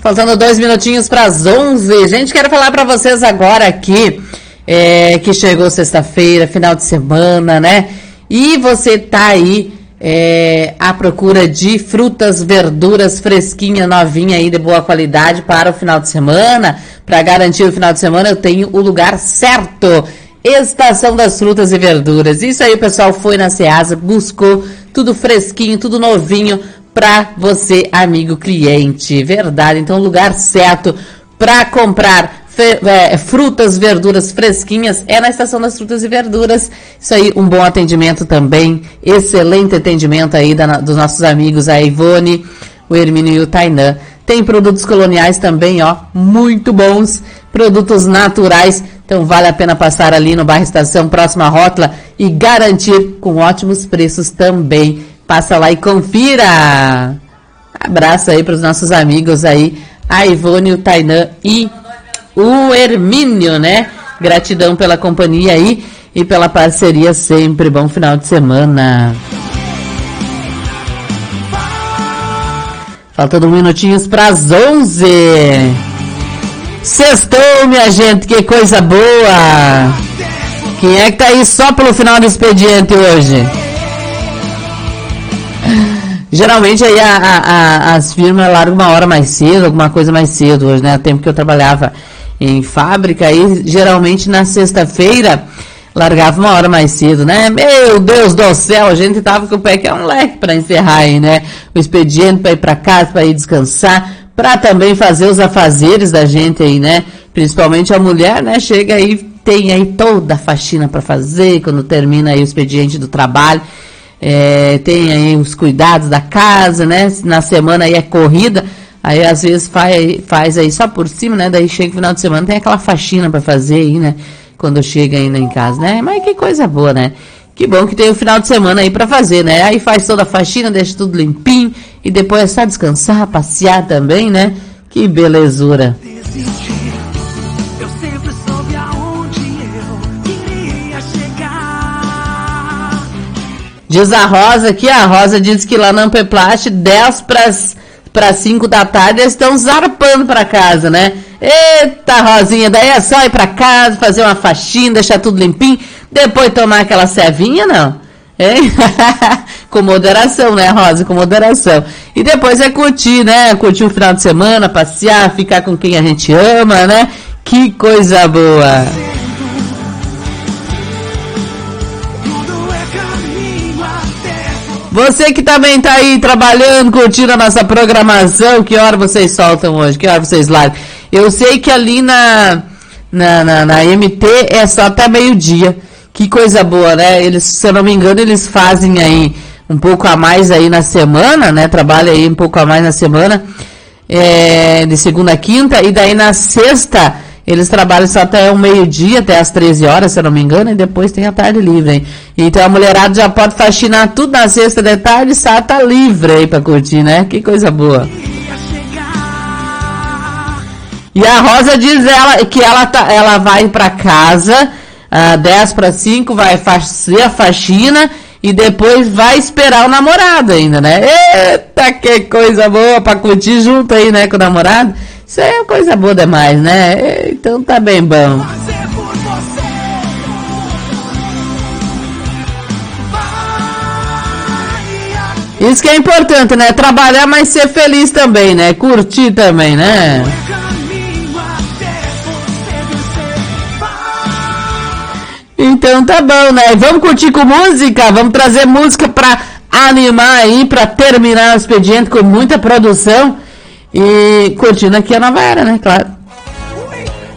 Faltando 2 minutinhos para as 11. Gente, quero falar para vocês agora aqui que chegou sexta-feira, final de semana, né? E você tá aí à procura de frutas, verduras fresquinha, novinha aí, de boa qualidade para o final de semana. Para garantir o final de semana, eu tenho o lugar certo. Estação das Frutas e Verduras. Isso aí, o pessoal foi na Ceasa, buscou tudo fresquinho, tudo novinho para você, amigo cliente. Verdade. Então, o lugar certo para comprar frutas, verduras fresquinhas é na Estação das Frutas e Verduras. Isso aí, um bom atendimento também. Excelente atendimento aí dos nossos amigos, a Ivone, o Hermínio e o Tainã. Tem produtos coloniais também, ó, muito bons. Produtos naturais. Então, vale a pena passar ali no bairro Estação, próxima à rótula, e garantir com ótimos preços também. Passa lá e confira. Abraço aí para os nossos amigos aí, a Ivone, o Tainã e o Hermínio, né? Gratidão pela companhia aí e pela parceria sempre. Bom final de semana. Faltando minutinhos para as 11. Sextou, minha gente, que coisa boa. Quem é que tá aí só pelo final do expediente hoje? Geralmente aí as firmas largam uma hora mais cedo, alguma coisa mais cedo hoje, né? O tempo que eu trabalhava em fábrica, aí geralmente na sexta-feira largava uma hora mais cedo, né? Meu Deus do céu, a gente tava com o pé que é um leque para encerrar aí, né? O expediente para ir para casa, para ir descansar, para também fazer os afazeres da gente aí, né? Principalmente a mulher, né? Chega aí, tem aí toda a faxina para fazer, quando termina aí o expediente do trabalho. Tem aí os cuidados da casa, né? Na semana aí é corrida, aí às vezes faz aí só por cima, né? Daí chega o final de semana, tem aquela faxina para fazer aí, né? Quando chega ainda em casa, né? Mas que coisa boa, né? Que bom que tem o final de semana aí pra fazer, né? Aí faz toda a faxina, deixa tudo limpinho e depois é só descansar, passear também, né? Que belezura. Eu sempre soube aonde eu queria chegar. Diz a Rosa aqui, a Rosa diz que lá na Ampeplast 10 para 5 da tarde eles estão zarpando para casa, né? Eita, Rosinha, daí é só ir para casa, fazer uma faxina, deixar tudo limpinho, depois tomar aquela cevinha, não? Hein? Com moderação, né, Rosa? Com moderação. E depois é curtir, né? Curtir o final de semana, passear, ficar com quem a gente ama, né? Que coisa boa! Você que também tá aí trabalhando, curtindo a nossa programação, que hora vocês soltam hoje? Que hora vocês largam? Eu sei que ali na MT é só até meio-dia. Que coisa boa, né? Eles, se eu não me engano, eles fazem aí um pouco a mais aí na semana, né? Trabalham aí um pouco a mais na semana, de segunda a quinta, e daí na sexta eles trabalham só até o meio-dia, até as 13 horas, se eu não me engano, e depois tem a tarde livre, hein? Então a mulherada já pode faxinar tudo na sexta de tarde e sábado tá livre aí pra curtir, né? Que coisa boa. E a Rosa diz que ela vai pra casa, 10 para 5, vai fazer a faxina e depois vai esperar o namorado ainda, né? Eita, que coisa boa pra curtir junto aí, né, com o namorado. Isso aí é coisa boa demais, né? Então tá bem bom. Isso que é importante, né? Trabalhar, mas ser feliz também, né? Curtir também, né? Então tá bom, né? Vamos curtir com música? Vamos trazer música pra animar aí, pra terminar o expediente com muita produção. E curtindo aqui a Nova Era, né? Claro.